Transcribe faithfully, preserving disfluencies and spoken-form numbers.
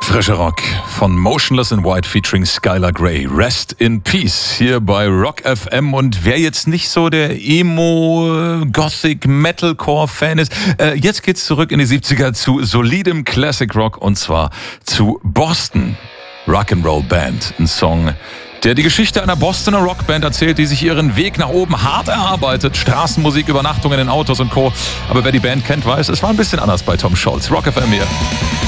Frischer Rock von Motionless in White featuring Skylar Grey. Rest in Peace hier bei Rock F M. Und wer jetzt nicht so der Emo, Gothic, Metalcore-Fan ist, äh, jetzt geht's zurück in die siebziger zu solidem Classic Rock und zwar zu Boston Rock'n'Roll Band. Ein Song, der die Geschichte einer Bostoner Rockband erzählt, die sich ihren Weg nach oben hart erarbeitet. Straßenmusik, Übernachtungen in Autos und Co. Aber wer die Band kennt, weiß, es war ein bisschen anders bei Tom Scholz. Rock F M hier.